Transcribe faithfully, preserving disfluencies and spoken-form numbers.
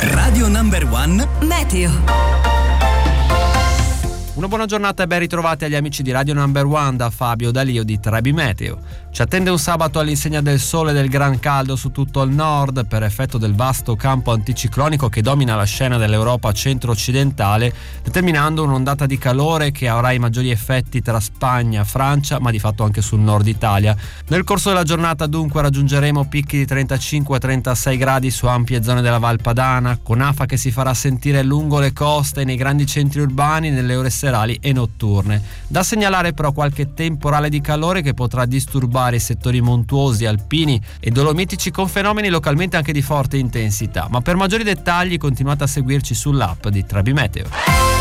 Radio Number One Meteo. Una buona giornata e ben ritrovati agli amici di Radio Number One da Fabio D'Alio di Trebi Meteo. Ci attende un sabato all'insegna del sole e del gran caldo su tutto il nord per effetto del vasto campo anticiclonico che domina la scena dell'Europa centro-occidentale, determinando un'ondata di calore che avrà i maggiori effetti tra Spagna, Francia, ma di fatto anche sul nord Italia. Nel corso della giornata dunque raggiungeremo picchi di trentacinque a trentasei gradi su ampie zone della Val Padana, con afa che si farà sentire lungo le coste e nei grandi centri urbani nelle ore serali e notturne. Da segnalare però qualche temporale di calore che potrà disturbare i settori montuosi, alpini e dolomitici con fenomeni localmente anche di forte intensità. Ma per maggiori dettagli continuate a seguirci sull'app di Trebi Meteo.